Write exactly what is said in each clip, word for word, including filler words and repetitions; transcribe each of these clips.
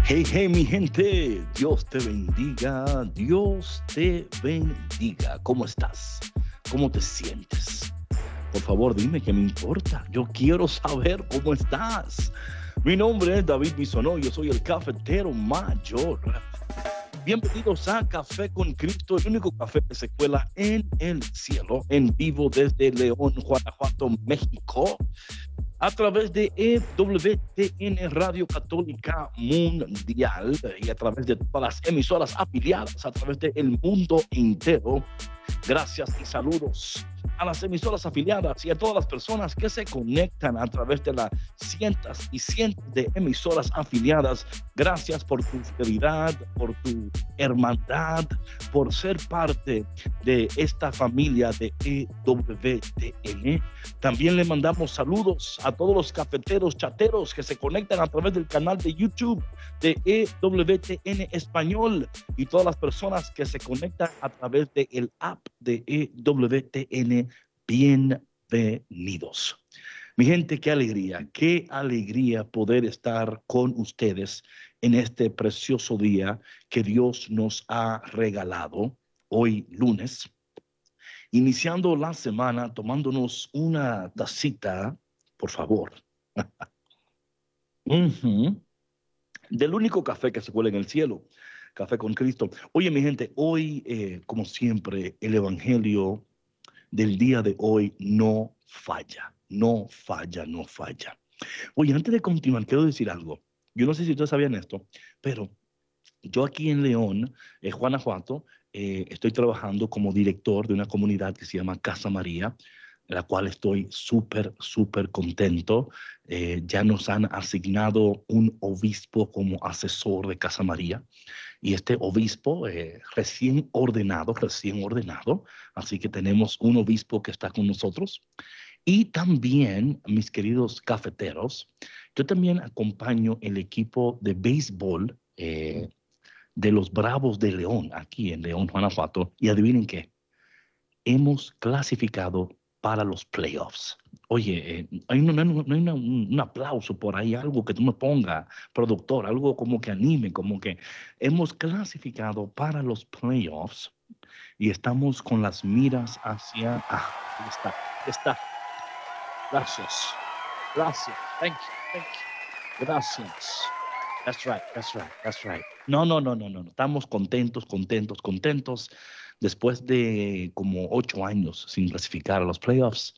Hey, hey, mi gente, Dios te bendiga, Dios te bendiga. ¿Cómo estás? ¿Cómo te sientes? Por favor, dime qué me importa. Yo quiero saber cómo estás. Mi nombre es David Bisonó, yo soy el cafetero mayor. Bienvenidos a Café con Cristo, el único café que se cuela en el cielo, en vivo desde León, Guanajuato, México, a través de E W T N Radio Católica Mundial y a través de todas las emisoras afiliadas a través del mundo entero. Gracias y saludos a las emisoras afiliadas y a todas las personas que se conectan a través de las cientos y cientos de emisoras afiliadas. Gracias por tu fidelidad, por tu hermandad, por ser parte de esta familia de E W T N. También le mandamos saludos a todos los cafeteros chateros que se conectan a través del canal de YouTube de E W T N Español y todas las personas que se conectan a través del app de E W T N. Bienvenidos. Mi gente, qué alegría, qué alegría poder estar con ustedes en este precioso día que Dios nos ha regalado hoy lunes, iniciando la semana tomándonos una tacita, por favor, uh-huh, del único café que se cuela en el cielo, Café con Cristo. Oye, mi gente, hoy, eh, como siempre, el evangelio del día de hoy no falla, no falla, no falla. Oye, antes de continuar, quiero decir algo. Yo no sé si ustedes sabían esto, pero yo aquí en León, eh, Guanajuato, eh, estoy trabajando como director de una comunidad que se llama Casa María, la cual estoy súper, súper contento. Eh, ya nos han asignado un obispo como asesor de Casa María. Y este obispo eh, recién ordenado, recién ordenado, así que tenemos un obispo que está con nosotros. Y también, mis queridos cafeteros, yo también acompaño el equipo de béisbol eh, de los Bravos de León, aquí en León, Guanajuato. Y adivinen qué, hemos clasificado para los playoffs. Oye, eh, hay, no, no, no hay una, un, un aplauso por ahí, algo que tú me pongas, productor, algo como que anime, como que hemos clasificado para los playoffs y estamos con las miras hacia... Ah, ahí está, ahí está. Gracias, gracias, thank you, thank you, gracias. That's right, that's right, that's right. No, no, no, no, no, no. Estamos contentos, contentos, contentos. Después de como ocho años sin clasificar a los playoffs,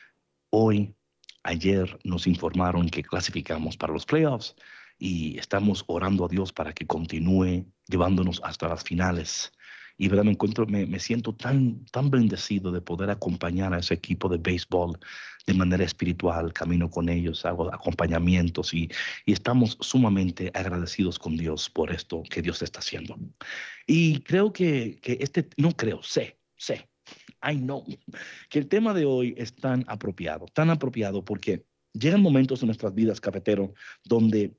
hoy, ayer nos informaron que clasificamos para los playoffs y estamos orando a Dios para que continúe llevándonos hasta las finales. Y verdad, me encuentro, me, me siento tan, tan bendecido de poder acompañar a ese equipo de béisbol de manera espiritual, camino con ellos, hago acompañamientos y, y estamos sumamente agradecidos con Dios por esto que Dios está haciendo. Y creo que, que este, no creo, sé, sé, I know, que el tema de hoy es tan apropiado, tan apropiado porque llegan momentos en nuestras vidas, cafetero, donde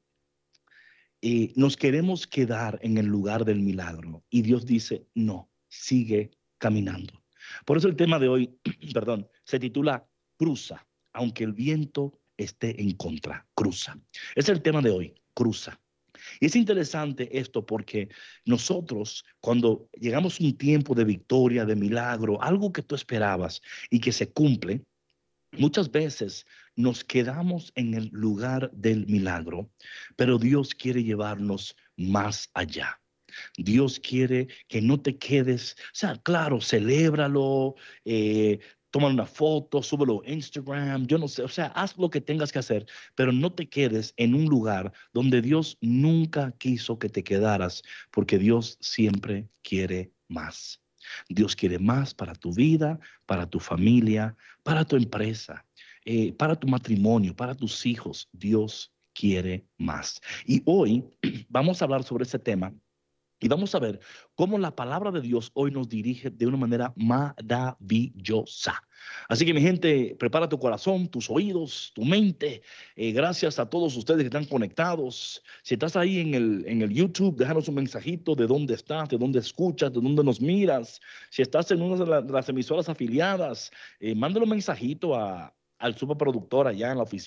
eh, nos queremos quedar en el lugar del milagro y Dios dice, no, sigue caminando. Por eso el tema de hoy, perdón, se titula Cruza, aunque el viento esté en contra, cruza. Es el tema de hoy, cruza. Y es interesante esto porque nosotros, cuando llegamos a un tiempo de victoria, de milagro, algo que tú esperabas y que se cumple, muchas veces nos quedamos en el lugar del milagro, pero Dios quiere llevarnos más allá. Dios quiere que no te quedes, o sea, claro, celébralo, eh, toma una foto, súbelo a Instagram, yo no sé, o sea, haz lo que tengas que hacer, pero no te quedes en un lugar donde Dios nunca quiso que te quedaras, porque Dios siempre quiere más. Dios quiere más para tu vida, para tu familia, para tu empresa, eh, para tu matrimonio, para tus hijos. Dios quiere más. Y hoy vamos a hablar sobre ese tema y vamos a ver cómo la palabra de Dios hoy nos dirige de una manera maravillosa. Así que mi gente, prepara tu corazón, tus oídos, tu mente. Eh, gracias a todos ustedes que están conectados. Si estás ahí en el, en el YouTube, déjanos un mensajito de dónde estás, de dónde escuchas, de dónde nos miras. Si estás en una de, la, de las emisoras afiliadas, eh, mándale un mensajito a, al superproductor allá en la oficina.